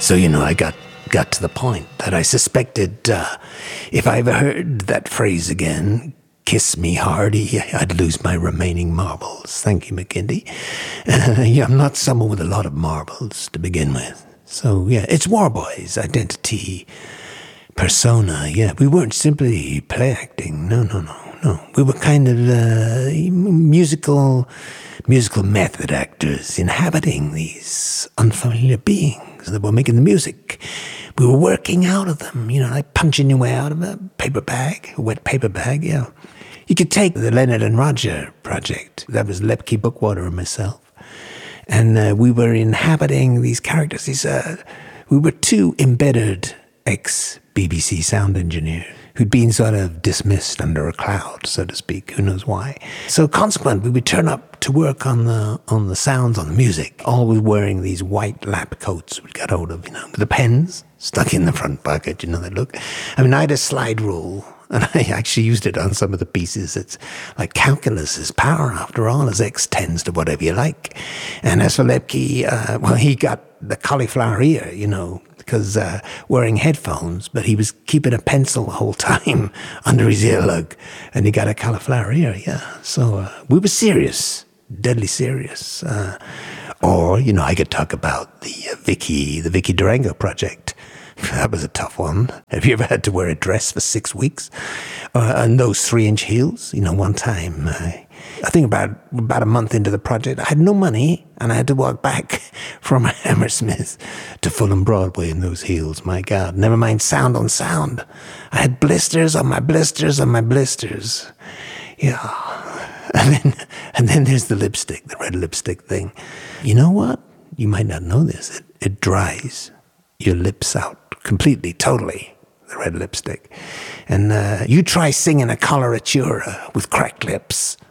So, I got to the point that I suspected if I ever heard that phrase again, kiss me hardy, I'd lose my remaining marbles. Thank you, McKinley. I'm not someone with a lot of marbles to begin with. So, it's Warboys, identity, persona. We weren't simply play acting. No. We were kind of musical method actors inhabiting these unfamiliar beings that were making the music. We were working out of them, like punching your way out of a wet paper bag, You could take the Leonard and Roger project. That was Lepke Bookwater and myself. And we were inhabiting these characters. We were two embedded ex-BBC sound engineers who'd been sort of dismissed under a cloud, so to speak. Who knows why? So consequently, we would turn up to work on the sounds, on the music, always wearing these white lab coats we got hold of, with the pens stuck in the front pocket, that look. I had a slide rule, and I actually used it on some of the pieces. It's like calculus is power, after all, as X tends to whatever you like. And as for Lepke, he got the cauliflower ear, because wearing headphones, but he was keeping a pencil the whole time under his earlug, and he got a cauliflower ear, So we were serious, deadly serious. Or, I could talk about the Vicky Durango project. That was a tough one. Have you ever had to wear a dress for 6 weeks? And those 3-inch heels? One time, I think about a month into the project, I had no money, and I had to walk back from Hammersmith to Fulham Broadway in those heels. My God, never mind sound on sound. I had blisters on my blisters on my blisters. And then there's the lipstick, the red lipstick thing. You know what? You might not know this. It dries your lips out completely, totally, the red lipstick. And you try singing a coloratura with cracked lips.